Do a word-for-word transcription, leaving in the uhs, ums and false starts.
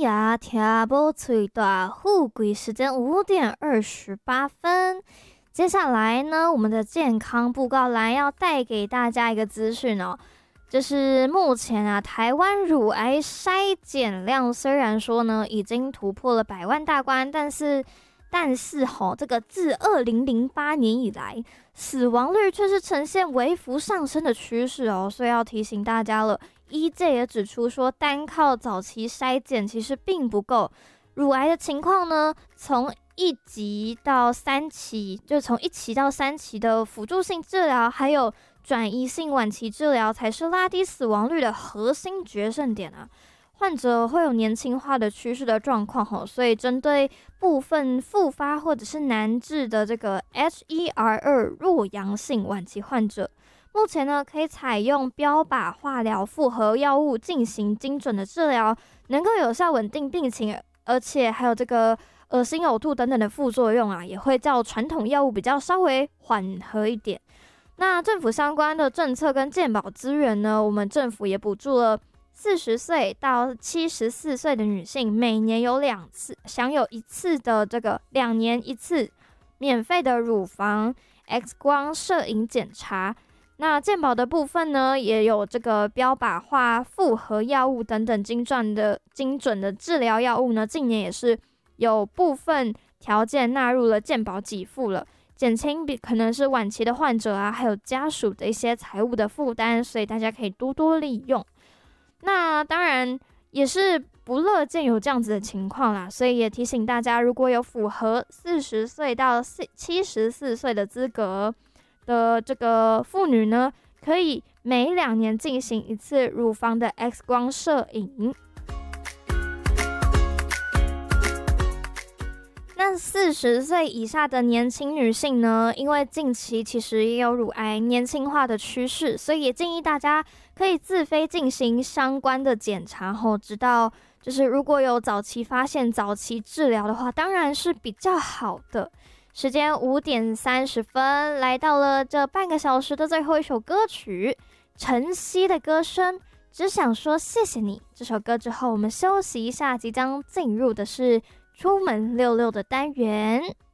牙，听无嘴大，富贵时间五点二十八分。接下来呢，我们的健康布告栏要带给大家一个资讯哦，就是目前啊，台湾乳癌筛检量虽然说呢已经突破了百万大关，但是但是吼，这个自二零零八年以来，死亡率却是呈现微幅上升的趋势哦，所以要提醒大家了。医界也指出说，单靠早期筛检其实并不够，乳癌的情况呢，从一级到三期，就从一期到三期的辅助性治疗，还有转移性晚期治疗，才是拉低死亡率的核心决胜点啊。患者会有年轻化的趋势的状况吼，所以针对部分复发或者是难治的这个 H E R 二 弱阳性晚期患者，目前呢可以采用标靶化疗复合药物进行精准的治疗，能够有效稳定病情，而且还有这个恶心、呕吐等等的副作用啊，也会较传统药物比较稍微缓和一点。那政府相关的政策跟健保资源呢，我们政府也补助了四十岁到七十四岁的女性，每年有两次享有一次的这个两年一次免费的乳房 X 光摄影检查。那健保的部分呢，也有这个标靶化复合药物等等精准的精准的治疗药物呢，近年也是有部分条件纳入了健保给付了，减轻比可能是晚期的患者啊，还有家属的一些财务的负担，所以大家可以多多利用。那当然也是不乐见有这样子的情况啦，所以也提醒大家，如果有符合四十岁到七十四岁的资格的这个妇女呢，可以每两年进行一次乳房的 X 光摄影。那四十岁以下的年轻女性呢，因为近期其实也有乳癌年轻化的趋势，所以也建议大家可以自费进行相关的检查后，直到就是如果有早期发现、早期治疗的话，当然是比较好的。时间五点三十分，来到了这半个小时的最后一首歌曲，晨曦的歌声，只想说谢谢你。这首歌之后，我们休息一下，即将进入的是出门溜溜的单元。